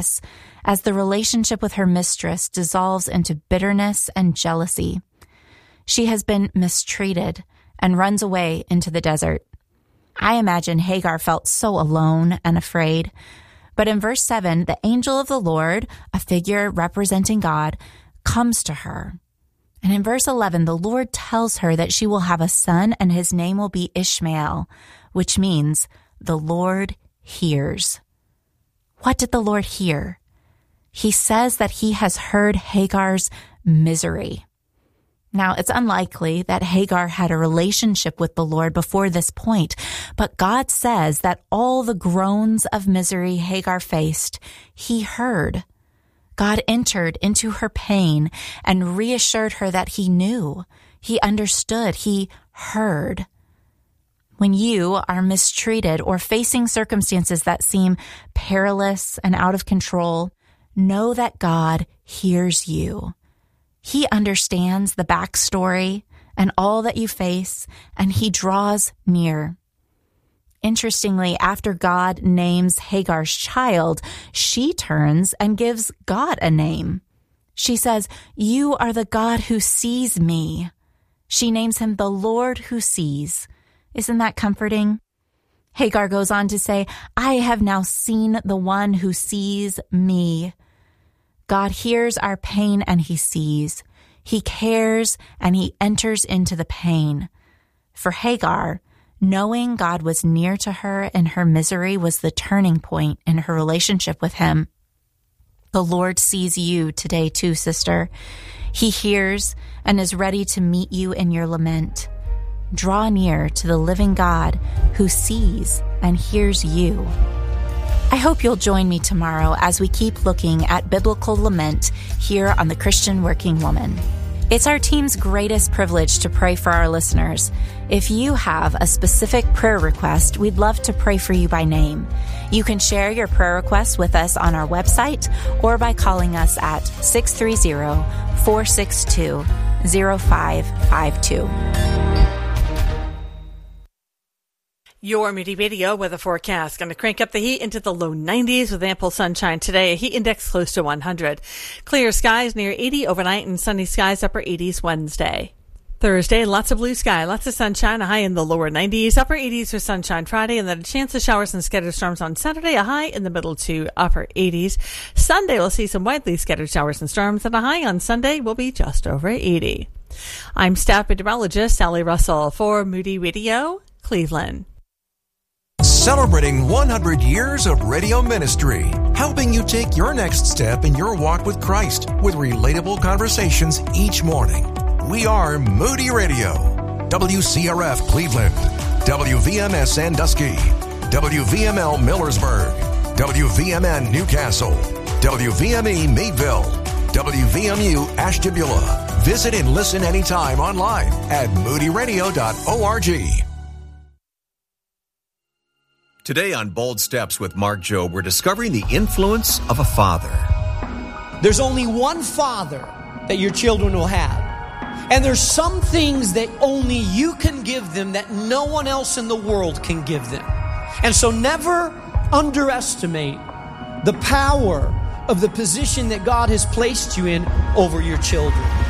dangerous as the relationship with her mistress dissolves into bitterness and jealousy. She has been mistreated and runs away into the desert. I imagine Hagar felt so alone and afraid. But in verse 7, the angel of the Lord, a figure representing God, comes to her. And in verse 11, the Lord tells her that she will have a son and his name will be Ishmael, which means the Lord hears. What did the Lord hear? He says that he has heard Hagar's misery. Now, it's unlikely that Hagar had a relationship with the Lord before this point, but God says that all the groans of misery Hagar faced, he heard. God entered into her pain and reassured her that he knew, he understood, he heard. When you are mistreated or facing circumstances that seem perilous and out of control, know that God hears you. He understands the backstory and all that you face, and he draws near. Interestingly, after God names Hagar's child, she turns and gives God a name. She says, "You are the God who sees me." She names him the Lord who sees. Isn't that comforting? Hagar goes on to say, "I have now seen the one who sees me." God hears our pain and he sees. He cares and he enters into the pain. For Hagar, knowing God was near to her in her misery was the turning point in her relationship with him. The Lord sees you today too, sister. He hears and is ready to meet you in your lament. Draw near to the living God who sees and hears you. I hope you'll join me tomorrow as we keep looking at biblical lament here on The Christian Working Woman. It's our team's greatest privilege to pray for our listeners. If you have a specific prayer request, we'd love to pray for you by name. You can share your prayer requests with us on our website or by calling us at 630-462-0552. Your Moody Radio weather forecast. Going to crank up the heat into the low 90s with ample sunshine today. A heat index close to 100. Clear skies near 80 overnight and sunny skies upper 80s Wednesday. Thursday, lots of blue sky, lots of sunshine, a high in the lower 90s, upper 80s with sunshine Friday, and then a chance of showers and scattered storms on Saturday, a high in the middle to upper 80s. Sunday, we'll see some widely scattered showers and storms, and a high on Sunday will be just over 80. I'm staff meteorologist Sally Russell for Moody Radio, Cleveland. Celebrating 100 years of radio ministry, helping you take your next step in your walk with Christ with relatable conversations each morning. We are Moody Radio, WCRF Cleveland, WVMS Sandusky, WVML Millersburg, WVMN Newcastle, WVME Meadville, WVMU Ashtabula. Visit and listen anytime online at moodyradio.org. Today on Bold Steps with Mark Jobe, we're discovering the influence of a father. There's only one father that your children will have. And there's some things that only you can give them that no one else in the world can give them. And so never underestimate the power of the position that God has placed you in over your children.